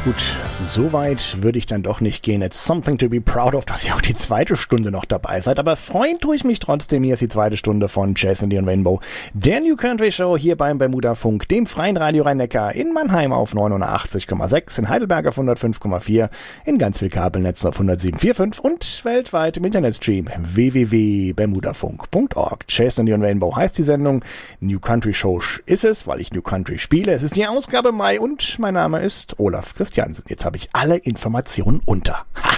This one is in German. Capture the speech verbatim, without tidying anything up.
gut, so weit würde ich dann doch nicht gehen. It's something to be proud of, dass ihr auch die zweite Stunde noch dabei seid. Aber freuen tue ich mich trotzdem. Hier ist die zweite Stunde von Jazz Indie und Rainbow, der New Country Show hier beim Bermuda Funk, dem freien Radio Rhein-Neckar, in Mannheim auf neunundachtzig Komma sechs, in Heidelberg auf hundertfünf Komma vier, in ganz viel Kabelnetzen auf hundertsieben Komma fünfundvierzig und weltweit im Internetstream w w w punkt bermudafunk punkt org. Jazz Indie und Rainbow heißt die Sendung. New Country Show ist es, weil ich New Country spiele. Es ist die Ausgabe Mai und mein Name ist Olaf Christiansen. Jetzt habe ich alle Informationen unter. Ha!